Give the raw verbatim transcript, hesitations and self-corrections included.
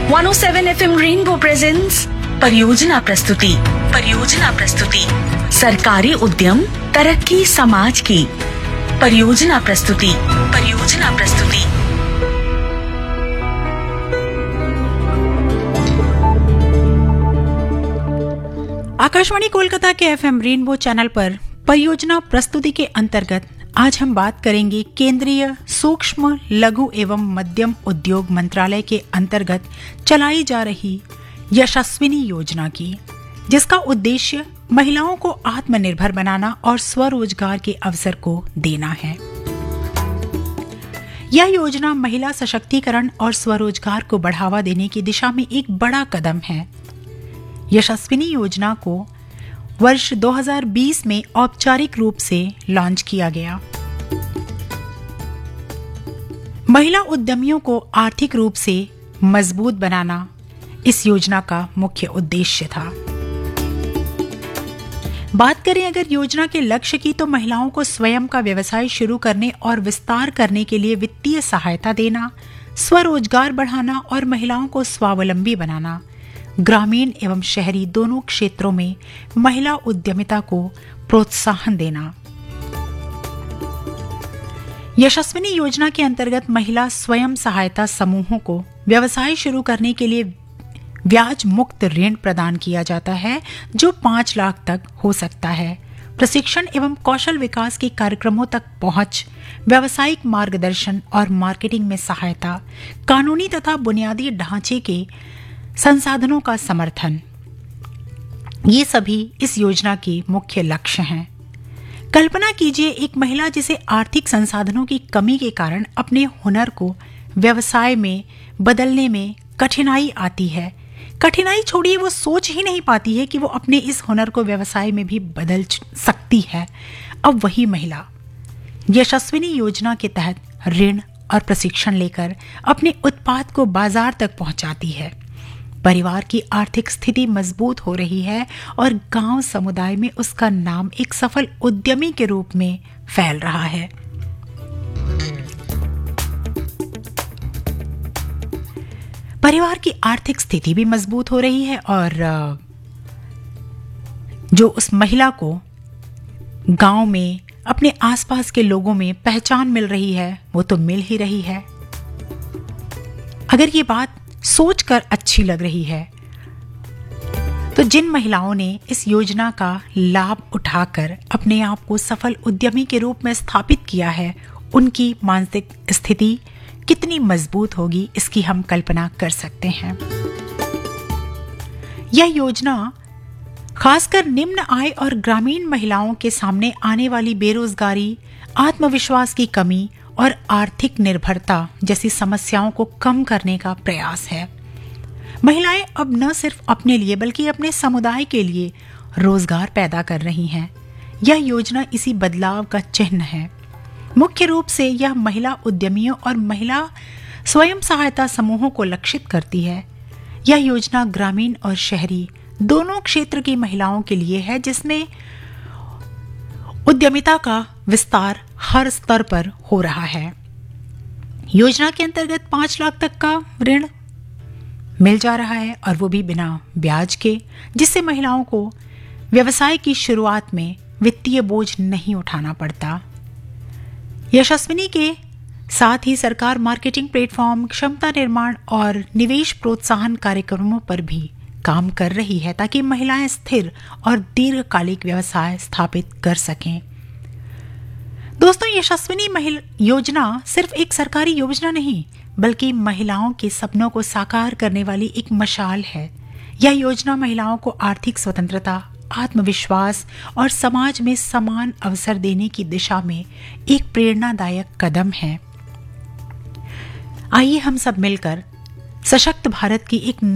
One O seven F M rainbow presents परियोजना प्रस्तुति परियोजना प्रस्तुति सरकारी उद्यम तरक्की समाज की परियोजना प्रस्तुति परियोजना प्रस्तुति आकाशवाणी कोलकाता के एफएम रेनबो चैनल पर परियोजना प्रस्तुति के अंतर्गत आज हम बात करेंगे केंद्रीय सूक्ष्म लघु एवं मध्यम उद्योग मंत्रालय के अंतर्गत चलाई जा रही यशस्विनी योजना की, जिसका उद्देश्य महिलाओं को आत्मनिर्भर बनाना और स्वरोजगार के अवसर को देना है। यह योजना महिला सशक्तिकरण और स्वरोजगार को बढ़ावा देने की दिशा में एक बड़ा कदम है। यशस्विनी योजना को वर्ष दो हज़ार बीस में औपचारिक रूप से लॉन्च किया गया। महिला उद्यमियों को आर्थिक रूप से मजबूत बनाना इस योजना का मुख्य उद्देश्य था। बात करें अगर योजना के लक्ष्य की, तो महिलाओं को स्वयं का व्यवसाय शुरू करने और विस्तार करने के लिए वित्तीय सहायता देना, स्वरोजगार बढ़ाना और महिलाओं को स्वावलंबी बनाना, ग्रामीण एवं शहरी दोनों क्षेत्रों में महिला उद्यमिता को प्रोत्साहन देना। यशस्विनी योजना के अंतर्गत महिला स्वयं सहायता समूहों को व्यवसाय शुरू करने के लिए ब्याज मुक्त ऋण प्रदान किया जाता है, जो पांच लाख तक हो सकता है। प्रशिक्षण एवं कौशल विकास के कार्यक्रमों तक पहुंच, व्यावसायिक मार्गदर्शन और मार्केटिंग में सहायता, कानूनी तथा बुनियादी ढांचे के संसाधनों का समर्थन, ये सभी इस योजना के मुख्य लक्ष्य हैं। कल्पना कीजिए एक महिला जिसे आर्थिक संसाधनों की कमी के कारण अपने हुनर को व्यवसाय में बदलने में कठिनाई आती है। कठिनाई छोड़िए, वो सोच ही नहीं पाती है कि वो अपने इस हुनर को व्यवसाय में भी बदल सकती है। अब वही महिला यशस्विनी योजना के तहत ऋण और प्रशिक्षण लेकर अपने उत्पाद को बाजार तक पहुंचाती है। परिवार की आर्थिक स्थिति मजबूत हो रही है और गांव समुदाय में उसका नाम एक सफल उद्यमी के रूप में फैल रहा है। परिवार की आर्थिक स्थिति भी मजबूत हो रही है और जो उस महिला को गांव में अपने आसपास के लोगों में पहचान मिल रही है, वो तो मिल ही रही है। अगर ये बात सोचकर अच्छी लग रही है, तो जिन महिलाओं ने इस योजना का लाभ उठाकर अपने आप को सफल उद्यमी के रूप में स्थापित किया है, उनकी मानसिक स्थिति कितनी मजबूत होगी, इसकी हम कल्पना कर सकते हैं। यह योजना खासकर निम्न आय और ग्रामीण महिलाओं के सामने आने वाली बेरोजगारी, आत्मविश्वास की कमी और आर्थिक निर्भरता जैसी समस्याओं को कम करने का प्रयास है। महिलाएं अब न सिर्फ अपने लिए बल्कि अपने समुदाय के लिए रोजगार पैदा कर रही हैं। यह योजना इसी बदलाव का चिन्ह है। मुख्य रूप से यह महिला उद्यमियों और महिला स्वयं सहायता समूहों को लक्षित करती है। यह योजना ग्रामीण और शहरी दोनों क्षेत्र की महिलाओं के लिए है, जिसमें उद्यमिता का विस्तार हर स्तर पर हो रहा है। योजना के अंतर्गत पांच लाख तक का ऋण मिल जा रहा है और वो भी बिना ब्याज के, जिससे महिलाओं को व्यवसाय की शुरुआत में वित्तीय बोझ नहीं उठाना पड़ता। यशस्विनी के साथ ही सरकार मार्केटिंग प्लेटफॉर्म, क्षमता निर्माण और निवेश प्रोत्साहन कार्यक्रमों पर भी काम कर रही है, ताकि महिलाएं स्थिर और दीर्घकालिक व्यवसाय स्थापित कर सकें। दोस्तों, यशस्विनी महिला योजना सिर्फ एक सरकारी योजना नहीं, बल्कि महिलाओं के सपनों को साकार करने वाली एक मशाल है। यह योजना महिलाओं को आर्थिक स्वतंत्रता, आत्मविश्वास और समाज में समान अवसर देने की दिशा में एक प्रेरणादायक कदम है। आइए हम सब मिलकर सशक्त भारत की एक